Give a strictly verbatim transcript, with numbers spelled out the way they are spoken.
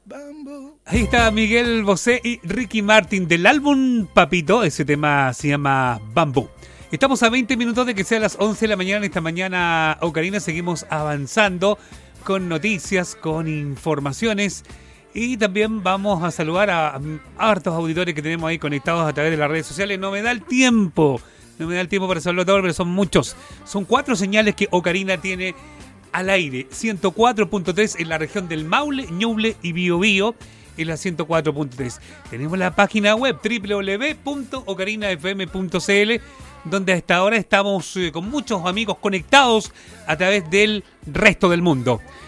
Bamboo. Ahí está Miguel Bosé y Ricky Martin del álbum Papito. Ese tema se llama Bambú. Estamos a veinte minutos de que sea las once de la mañana. En esta mañana, Ocarina, seguimos avanzando con noticias, con informaciones. Y también vamos a saludar a, a hartos auditores que tenemos ahí conectados a través de las redes sociales. No me da el tiempo. No me da el tiempo para saludar a todos, pero son muchos. Son cuatro señales que Ocarina tiene al aire. ciento cuatro punto tres en la región del Maule, Ñuble y Biobío. En la ciento cuatro punto tres. Tenemos la página web doble u doble u doble u punto ocarina f m punto c l, donde hasta ahora estamos eh, con muchos amigos conectados a través del resto del mundo.